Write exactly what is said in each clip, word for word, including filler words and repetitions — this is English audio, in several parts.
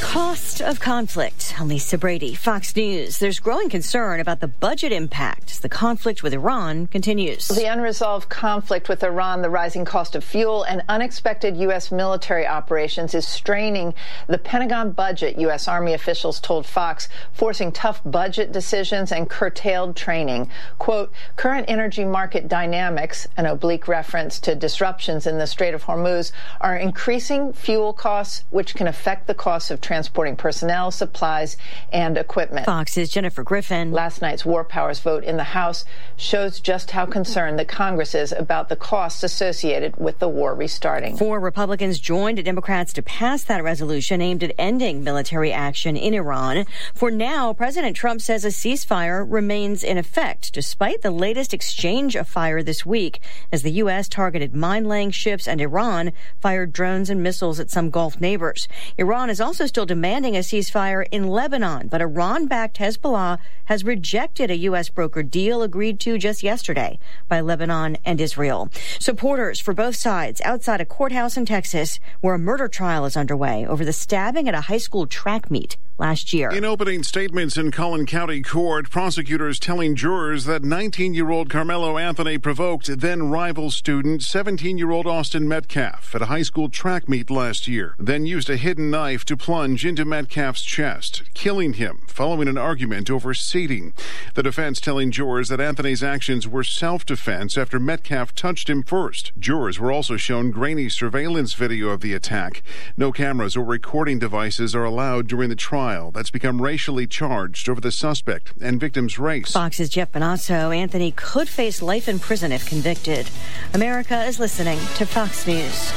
cost of conflict. Lisa Brady, Fox News. There's growing concern about the budget impact as the conflict with Iran continues. The unresolved conflict with Iran, the rising cost of fuel, and unexpected U S military operations is straining the Pentagon budget, U S Army officials told Fox, forcing tough budget decisions and curtailed training. Quote, current energy market dynamics, an oblique reference to disruptions in the Strait of Hormuz, are increasing fuel costs, which can affect the cost of transporting personnel, supplies, and equipment. Fox's Jennifer Griffin. Last night's War Powers vote in the House shows just how concerned the Congress is about the costs associated with the war restarting. Four Republicans joined Democrats to pass that resolution aimed at ending military action in Iran. For now, President Trump says a ceasefire remains in effect, despite the latest exchange of fire this week, as the U S targeted mine-laying ships and Iran fired drones and missiles at some Gulf neighbors. Iran is also still demanding a ceasefire in Lebanon, but Iran-backed Hezbollah has rejected a U S brokered deal agreed to just yesterday by Lebanon and Israel. Supporters for both sides outside a courthouse in Texas where a murder trial is underway over the stabbing at a high school track meet last year. In opening statements in Collin County Court, prosecutors telling jurors that nineteen-year-old Carmelo Anthony provoked then-rival student seventeen-year-old Austin Metcalf at a high school track meet last year, then used a hidden knife to plunge into Metcalf's chest, killing him following an argument over seating. The defense telling jurors that Anthony's actions were self-defense after Metcalf touched him first. Jurors were also shown grainy surveillance video of the attack. No cameras or recording devices are allowed during the trial that's become racially charged over the suspect and victim's race. Fox's Jeff Bonasso. Anthony could face life in prison if convicted. America is listening to Fox News.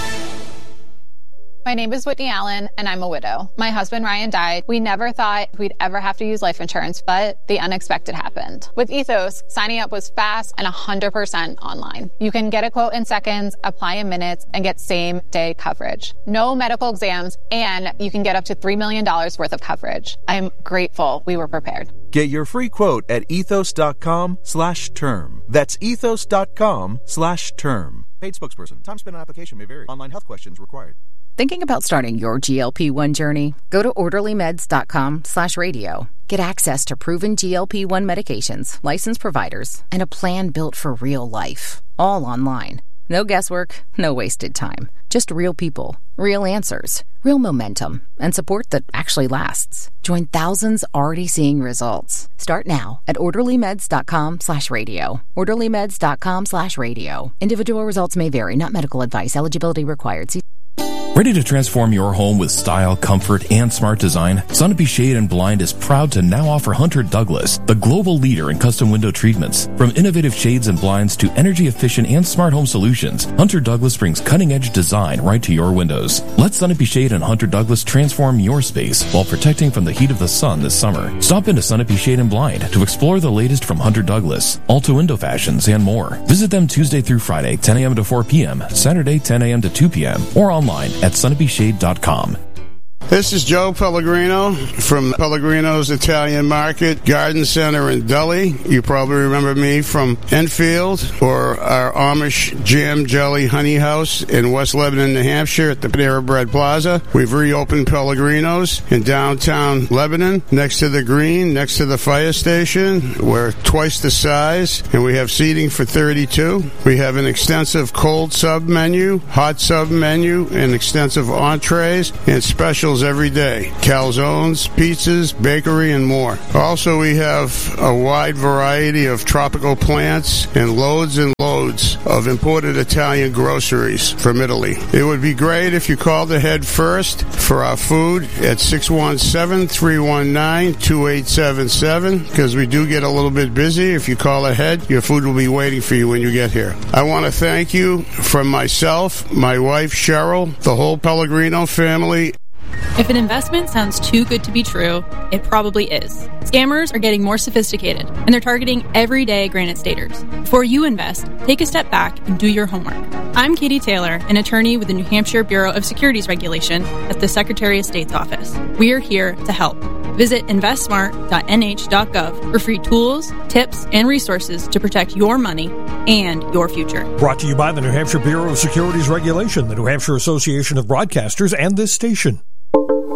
My name is Whitney Allen, and I'm a widow. My husband, Ryan, died. We never thought we'd ever have to use life insurance, but the unexpected happened. With Ethos, signing up was fast and one hundred percent online. You can get a quote in seconds, apply in minutes, and get same-day coverage. No medical exams, and you can get up to three million dollars worth of coverage. I'm grateful we were prepared. Get your free quote at ethos.com slash term. That's ethos.com slash term. Paid spokesperson. Time spent on application may vary. Online health questions required. Thinking about starting your G L P one journey? Go to orderlymeds.com slash radio. Get access to proven G L P one medications, licensed providers, and a plan built for real life. All online. No guesswork, no wasted time. Just real people, real answers, real momentum, and support that actually lasts. Join thousands already seeing results. Start now at orderlymeds.com slash radio. orderlymeds.com slash radio. Individual results may vary, not medical advice. Eligibility required. See Ready to transform your home with style, comfort, and smart design? Sunapee Shade and Blind is proud to now offer Hunter Douglas, the global leader in custom window treatments. From innovative shades and blinds to energy-efficient and smart home solutions, Hunter Douglas brings cutting-edge design right to your windows. Let Sunapee Shade and Hunter Douglas transform your space while protecting from the heat of the sun this summer. Stop into Sunapee Shade and Blind to explore the latest from Hunter Douglas, Alta Window Fashions, and more. Visit them Tuesday through Friday, ten a.m. to four p.m., Saturday, ten a.m. to two p.m., or online at sunapee shade dot com. This is Joe Pellegrino from Pellegrino's Italian Market Garden Center in Dully. You probably remember me from Enfield or our Amish Jam Jelly Honey House in West Lebanon, New Hampshire at the Panera Bread Plaza. We've reopened Pellegrino's in downtown Lebanon next to the Green, next to the fire station. We're twice the size and we have seating for thirty-two. We have an extensive cold sub menu, hot sub menu, and extensive entrees and specials every day. Calzones, pizzas, bakery, and more. Also, we have a wide variety of tropical plants and loads and loads of imported Italian groceries from Italy. It would be great if you called ahead first for our food at six one seven, three one nine, two eight seven seven because we do get a little bit busy. If you call ahead, your food will be waiting for you when you get here. I want to thank you from myself, my wife Cheryl, the whole Pellegrino family. If an investment sounds too good to be true, it probably is. Scammers are getting more sophisticated, and they're targeting everyday Granite Staters. Before you invest, take a step back and do your homework. I'm Katie Taylor, an attorney with the New Hampshire Bureau of Securities Regulation at the Secretary of State's office. We are here to help. Visit invest smart dot n h dot gov for free tools, tips, and resources to protect your money and your future. Brought to you by the New Hampshire Bureau of Securities Regulation, the New Hampshire Association of Broadcasters, and this station.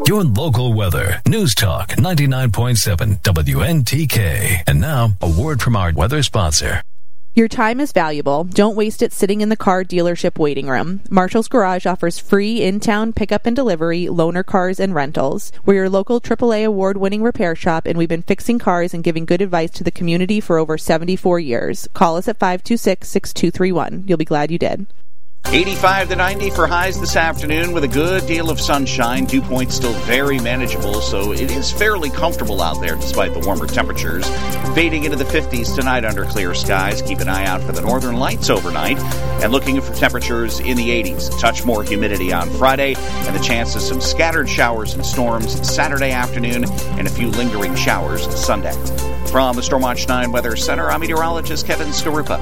Your local weather. News Talk ninety-nine point seven W N T K. And now, a word from our weather sponsor. Your time is valuable. Don't waste it sitting in the car dealership waiting room. Marshall's Garage offers free in-town pickup and delivery, loaner cars, and rentals. We're your local triple A award-winning repair shop, and we've been fixing cars and giving good advice to the community for over seventy-four years. Call us at five two six, six two three one. You'll be glad you did. eighty-five to ninety for highs this afternoon with a good deal of sunshine. Dew point still very manageable, so it is fairly comfortable out there despite the warmer temperatures. Fading into the fifties tonight under clear skies. Keep an eye out for the northern lights overnight. And looking for temperatures in the eighties. A touch more humidity on Friday and the chance of some scattered showers and storms Saturday afternoon and a few lingering showers Sunday. From the Stormwatch nine Weather Center, I'm meteorologist Kevin Skarupa.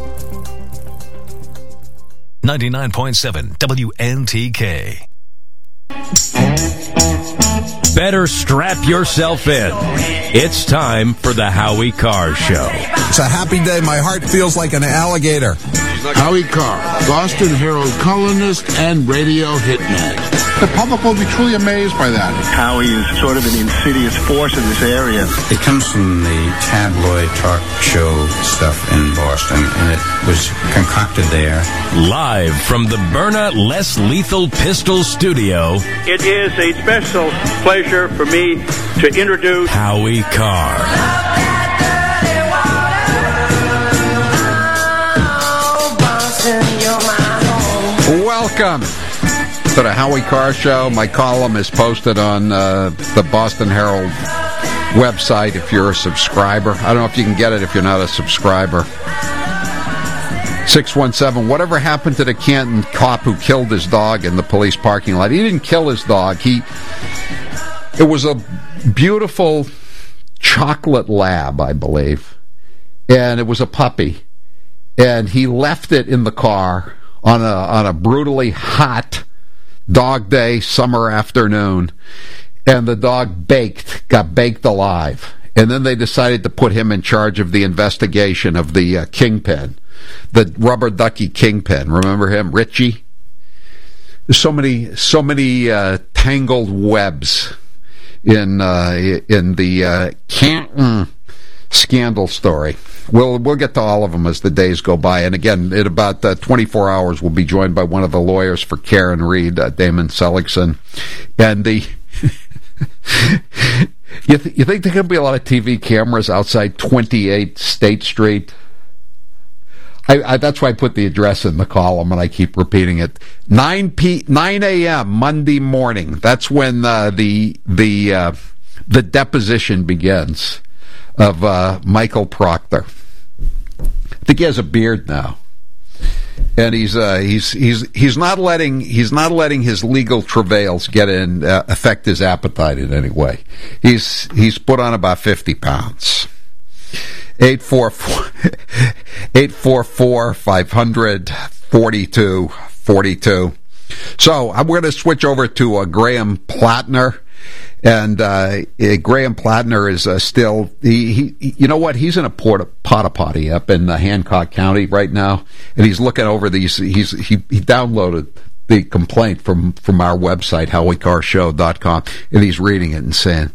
ninety-nine point seven W N T K. Better strap yourself in. It's time for the Howie Carr Show. It's a happy day. My heart feels like an alligator. Howie Carr, Boston Herald columnist and radio hitman. The public will be truly amazed by that. Howie is sort of an insidious force in this area. It comes from the tabloid talk show stuff in Boston, and it was concocted there. Live from the Byrna Less Lethal Pistol Studio, it is a special pleasure for me to introduce Howie Carr. Welcome to the Howie Carr Show. My column is posted on uh, the Boston Herald website if you're a subscriber. I don't know if you can get it if you're not a subscriber. six one seven, whatever happened to the Canton cop who killed his dog in the police parking lot? He didn't kill his dog. He, it was a beautiful chocolate lab, I believe, and it was a puppy. And he left it in the car on a on a brutally hot dog day, summer afternoon, and the dog baked, got baked alive. And then they decided to put him in charge of the investigation of the uh, kingpin, the rubber ducky kingpin. Remember him, Richie? There's so many, so many uh, tangled webs in uh, in the uh, Canton scandal story. We'll we'll get to all of them as the days go by. And again, in about uh, twenty-four hours, we'll be joined by one of the lawyers for Karen Reed, uh, Damon Seligson. And the you, th- you think there could be a lot of T V cameras outside twenty-eight State Street? I, I, that's why I put the address in the column, and I keep repeating it. nine a.m. Monday morning. That's when uh, the the uh, the deposition begins of uh, Michael Proctor. I think he has a beard now, and he's uh, he's he's he's not letting he's not letting his legal travails get in uh, affect his appetite in any way. He's he's put on about fifty pounds. Eight four four eight four four five hundred forty two forty two. So I'm going to switch over to uh, Graham Plattner. And uh, Graham Plattner is uh, still, he, he, you know what, he's in a porta, porta potty up in uh, Hancock County right now, and he's looking over these, he's, he, he downloaded the complaint from, from our website, howie carr show dot com, and he's reading it and saying,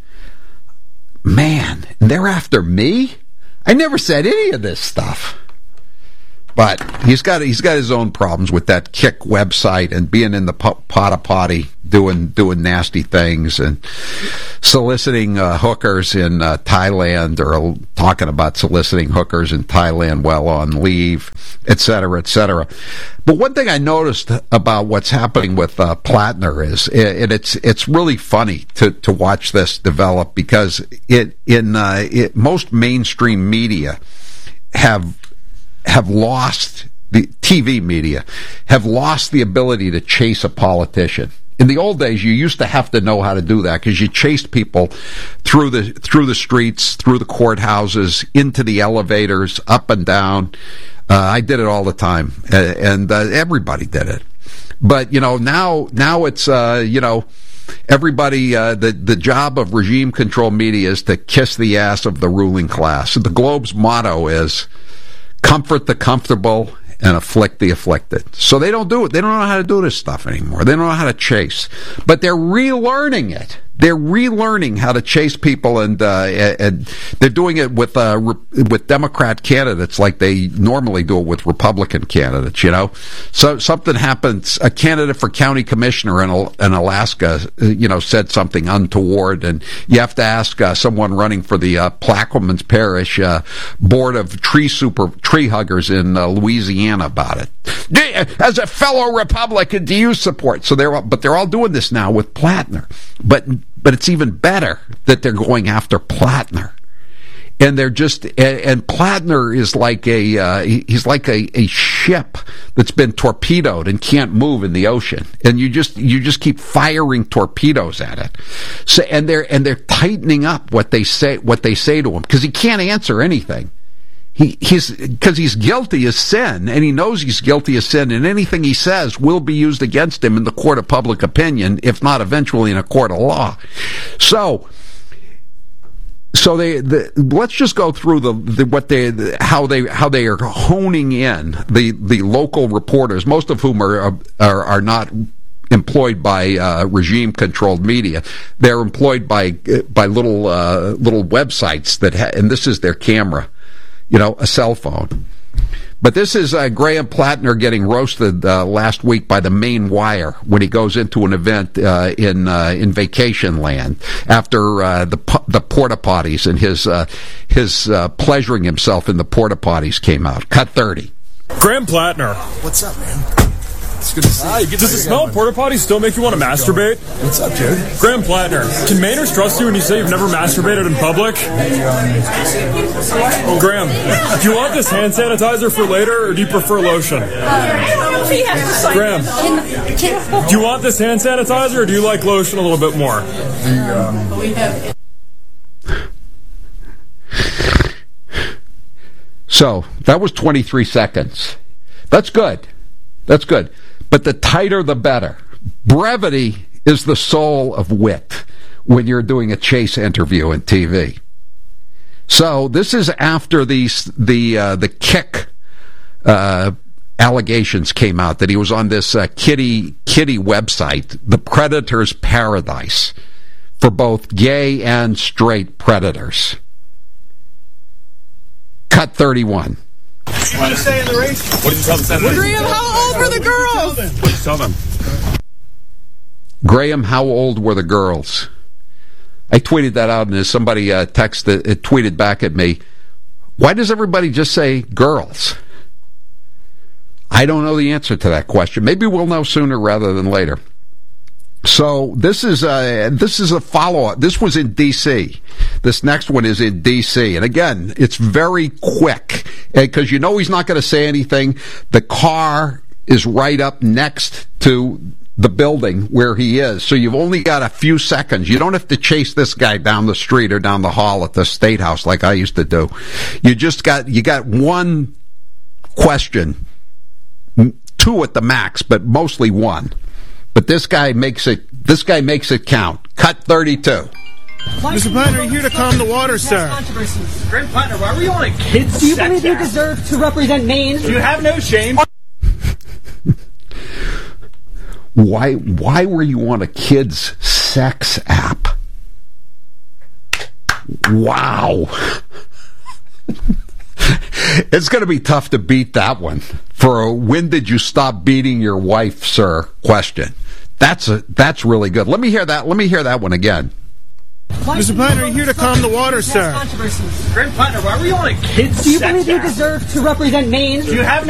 man, they're after me? I never said any of this stuff. But he's got he's got his own problems with that Kick website and being in the porta potty, doing doing nasty things and soliciting uh, hookers in uh, Thailand, or talking about soliciting hookers in Thailand while on leave, et cetera, et cetera. But one thing I noticed about what's happening with uh, Plattner is, and it's it's really funny to, to watch this develop, because it in uh, it, most mainstream media have. have lost, the T V media, have lost the ability to chase a politician. In the old days, you used to have to know how to do that, because you chased people through the through the streets, through the courthouses, into the elevators, up and down. Uh, I did it all the time, and uh, everybody did it. But, you know, now now it's, uh, you know, everybody, uh, the, the job of regime control media is to kiss the ass of the ruling class. The Globe's motto is, comfort the comfortable and afflict the afflicted. So they don't do it. They don't know how to do this stuff anymore. They don't know how to chase. But they're relearning it. They're relearning how to chase people, and uh, and they're doing it with uh, re- with Democrat candidates like they normally do it with Republican candidates. You know, so something happens. A candidate for county commissioner in, in Alaska, you know, said something untoward, and you have to ask uh, someone running for the uh, Plaquemines Parish uh, Board of Tree Super Tree Huggers in uh, Louisiana about it. As a fellow Republican, do you support? So they're all, but they're all doing this now with Plattner, but. But it's even better that they're going after Plattner. And they're just, and, and Plattner is like a, uh, he's like a, a ship that's been torpedoed and can't move in the ocean. And you just, you just keep firing torpedoes at it. So, and they're, and they're tightening up what they say, what they say to him, because he can't answer anything. He, he's, because he's guilty of sin, and he knows he's guilty of sin, and anything he says will be used against him in the court of public opinion, if not eventually in a court of law. So, so they, the, let's just go through the, the what they, the, how they, how they are honing in the, the local reporters, most of whom are, are, are not employed by uh, regime-controlled media. They're employed by, by little, uh, little websites that, ha- and this is their camera. You know, a cell phone. But this is uh, Graham Plattner getting roasted uh, last week by the Maine Wire when he goes into an event uh, in uh, in vacation land after uh, the the porta potties and his uh, his uh, pleasuring himself in the porta potties came out. Cut thirty. Graham Plattner. What's up, man? It's good to see Hi, you. does the smell of porta potties still make you want to masturbate? What's up, dude? Graham Plattner, can Mainers trust you when you say you've never masturbated in public? Graham, do you want this hand sanitizer for later, or do you prefer lotion? Graham, do you want this hand sanitizer, or do you like lotion a little bit more? So, that was twenty-three seconds. That's good. That's good. But the tighter, the better. Brevity is the soul of wit when you're doing a chase interview in T V. So this is after these, the uh, the kick uh, allegations came out that he was on this uh, kitty kitty website, The Predator's Paradise, for both gay and straight predators. Cut thirty-one. What did you say in the race? What did you tell them? Graham, how old were the girls? What did you tell them? Graham, how old were the girls? I tweeted that out, and somebody uh, texted, uh, tweeted back at me, why does everybody just say girls? I don't know the answer to that question. Maybe we'll know sooner rather than later. So this is a, this is a follow-up. This was in D C This next one is in D C And again, it's very quick because you know he's not going to say anything. The car is right up next to the building where he is. So you've only got a few seconds. You don't have to chase this guy down the street or down the hall at the State House like I used to do. You just got, you got one question, two at the max, but mostly one. But this guy makes it, this guy makes it count. Cut thirty-two. Mister Plattner, you're here to calm the water, sir. Graham Plattner, why were you on a kid's Do you sex believe you act? deserve to represent Maine? Do you have no shame? Why, why were you on a kid's sex app? Wow. It's going to be tough to beat that one for a when did you stop beating your wife, sir question. That's a, that's really good. Let me hear that. Let me hear that one again. Mister Plattner, you're here to calm the water, sir. Graham Plattner, why were you on a kid's Do you sex believe you act? deserve to represent Maine? Do you have